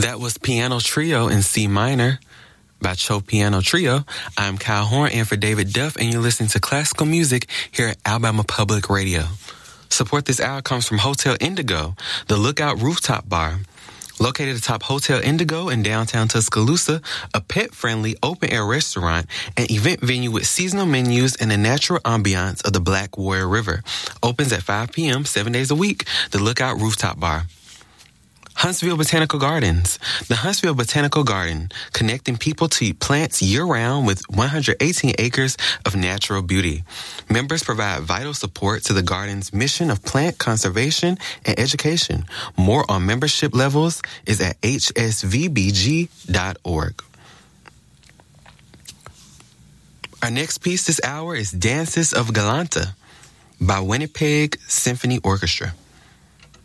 That was Piano Trio in C minor by Cho Piano Trio. I'm Kyle Horn in for David Duff, and you're listening to classical music here at Alabama Public Radio. Support this hour comes from Hotel Indigo, the Lookout Rooftop Bar. Located atop Hotel Indigo in downtown Tuscaloosa, a pet-friendly open-air restaurant and event venue with seasonal menus and the natural ambiance of the Black Warrior River. Opens at 5 p.m. 7 days a week, the Lookout Rooftop Bar. Huntsville Botanical Gardens. The Huntsville Botanical Garden, connecting people to plants year-round with 118 acres of natural beauty. Members provide vital support to the garden's mission of plant conservation and education. More on membership levels is at hsvbg.org. Our next piece this hour is Dances of Galanta by Winnipeg Symphony Orchestra.